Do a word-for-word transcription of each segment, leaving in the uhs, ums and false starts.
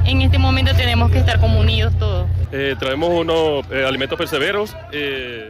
en este momento tenemos que estar como unidos todos. Eh, traemos unos eh, alimentos perseveros. Eh...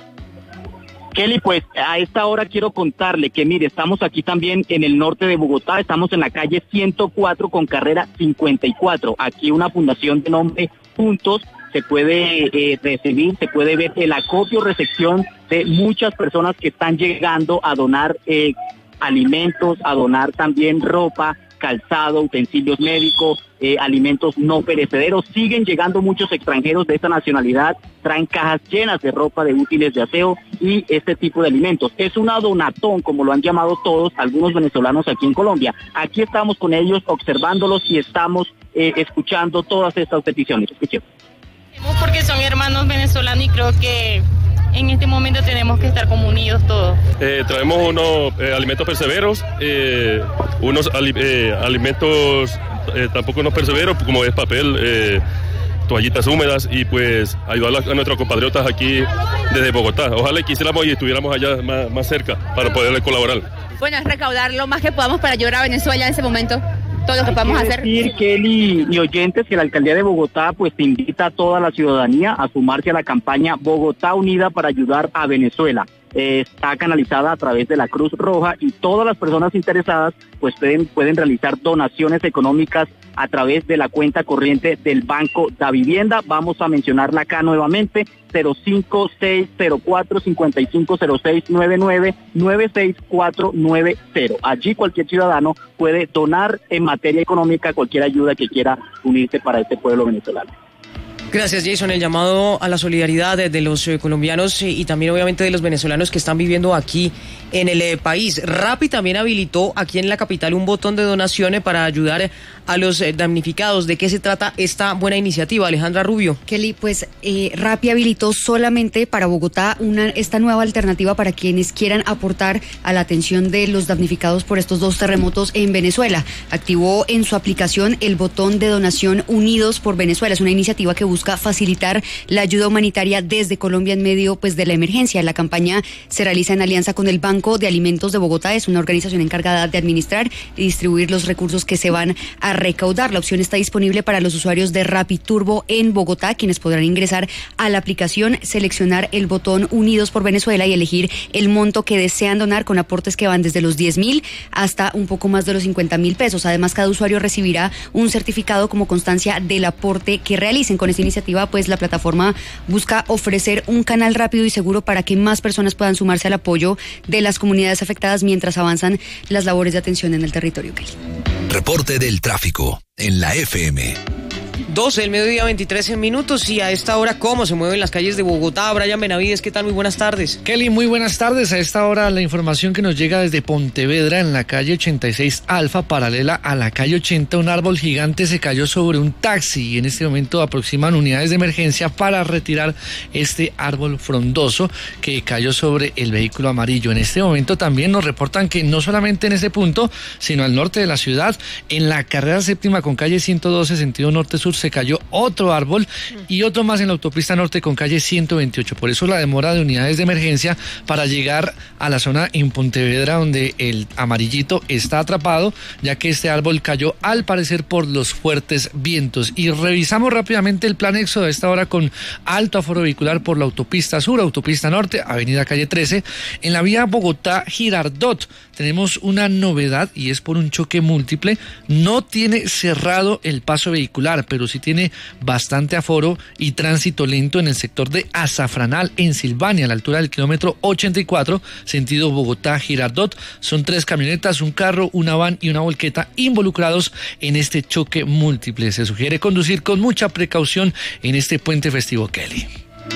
Kelly, pues a esta hora quiero contarle que mire, estamos aquí también en el norte de Bogotá, estamos en la calle ciento cuatro con carrera cincuenta y cuatro, aquí una fundación de nombre Juntos, se puede eh, recibir, se puede ver el acopio, recepción de muchas personas que están llegando a donar eh, alimentos, a donar también ropa, calzado, utensilios médicos, eh, alimentos no perecederos. Siguen llegando muchos extranjeros de esta nacionalidad, traen cajas llenas de ropa, de útiles de aseo y este tipo de alimentos. Es una donatón, como lo han llamado todos algunos venezolanos aquí en Colombia. Aquí estamos con ellos, observándolos y estamos eh, escuchando todas estas peticiones. Escuchemos. Porque son hermanos venezolanos y creo que en este momento tenemos que estar como unidos todos. Eh, traemos unos eh, alimentos perseveros, eh, unos ali- eh, alimentos eh, tampoco no perseveros, como es papel, eh, toallitas húmedas y pues ayudar a, a nuestros compatriotas aquí desde Bogotá. Ojalá quisiéramos y estuviéramos allá más, más cerca para poderle colaborar. Bueno, es recaudar lo más que podamos para ayudar a Venezuela en ese momento. Todo lo que podamos hacer. Decir, Kelly y oyentes, que la alcaldía de Bogotá pues invita a toda la ciudadanía a sumarse a la campaña Bogotá Unida para ayudar a Venezuela. Eh, está canalizada a través de la Cruz Roja y todas las personas interesadas pues pueden, pueden realizar donaciones económicas a través de la cuenta corriente del Banco Da Vivienda. Vamos a mencionarla acá nuevamente, cero cinco seis cero cuatro cinco cinco cero seis nueve nueve nueve seis cuatro nueve cero. Allí cualquier ciudadano puede donar en materia económica cualquier ayuda que quiera unirse para este pueblo venezolano. Gracias, Jason. El llamado a la solidaridad de, de los eh, colombianos eh, y también obviamente de los venezolanos que están viviendo aquí en el eh, país. Rappi también habilitó aquí en la capital un botón de donaciones para ayudar a los eh, damnificados. ¿De qué se trata esta buena iniciativa, Alejandra Rubio? Kelly, pues eh, Rappi habilitó solamente para Bogotá una esta nueva alternativa para quienes quieran aportar a la atención de los damnificados por estos dos terremotos en Venezuela. Activó en su aplicación el botón de donación Unidos por Venezuela. Es una iniciativa que busca facilitar la ayuda humanitaria desde Colombia en medio pues de la emergencia. La campaña se realiza en alianza con el Banco de Alimentos de Bogotá. Es una organización encargada de administrar y distribuir los recursos que se van a recaudar. La opción está disponible para los usuarios de Rappi Turbo en Bogotá, quienes podrán ingresar a la aplicación, seleccionar el botón Unidos por Venezuela y elegir el monto que desean donar, con aportes que van desde los diez mil hasta un poco más de los cincuenta mil pesos. Además, cada usuario recibirá un certificado como constancia del aporte que realicen. Con esta iniciativa, pues la plataforma busca ofrecer un canal rápido y seguro para que más personas puedan sumarse al apoyo de las comunidades afectadas mientras avanzan las labores de atención en el territorio. Kelly. Reporte del tráfico en la F M. doce del mediodía, veintitrés minutos, y a esta hora, ¿cómo se mueven las calles de Bogotá? Brian Benavides, ¿qué tal? Muy buenas tardes. Kelly, muy buenas tardes. A esta hora la información que nos llega desde Pontevedra, en la calle ochenta y seis Alfa, paralela a la calle ochenta, un árbol gigante se cayó sobre un taxi y en este momento aproximan unidades de emergencia para retirar este árbol frondoso que cayó sobre el vehículo amarillo. En este momento también nos reportan que no solamente en ese punto, sino al norte de la ciudad, en la carrera séptima con calle ciento doce, sentido norte-sur, se cayó otro árbol y otro más en la autopista norte con calle ciento veintiocho. Por eso la demora de unidades de emergencia para llegar a la zona en Pontevedra donde el amarillito está atrapado, ya que este árbol cayó al parecer por los fuertes vientos. Y revisamos rápidamente el plan éxodo a esta hora con alto aforo vehicular por la autopista sur, autopista norte, avenida calle trece. En la vía Bogotá-Girardot tenemos una novedad y es por un choque múltiple. No tiene cerrado el paso vehicular, pero sí tiene bastante aforo y tránsito lento en el sector de Azafranal, en Silvania, a la altura del kilómetro ochenta y cuatro, sentido Bogotá-Girardot. Son tres camionetas, un carro, una van y una volqueta involucrados en este choque múltiple. Se sugiere conducir con mucha precaución en este puente festivo, Kelly.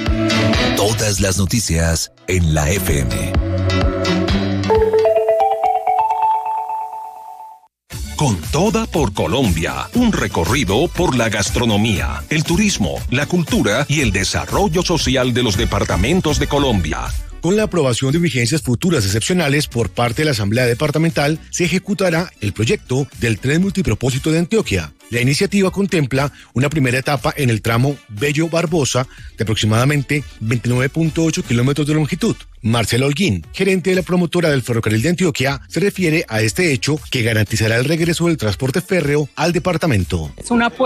Todas las noticias en la F M. Con toda por Colombia, un recorrido por la gastronomía, el turismo, la cultura y el desarrollo social de los departamentos de Colombia. Con la aprobación de vigencias futuras excepcionales por parte de la Asamblea Departamental, se ejecutará el proyecto del Tren Multipropósito de Antioquia. La iniciativa contempla una primera etapa en el tramo Bello-Barbosa de aproximadamente veintinueve punto ocho kilómetros de longitud. Marcelo Holguín, gerente de la promotora del ferrocarril de Antioquia, se refiere a este hecho que garantizará el regreso del transporte férreo al departamento. Es una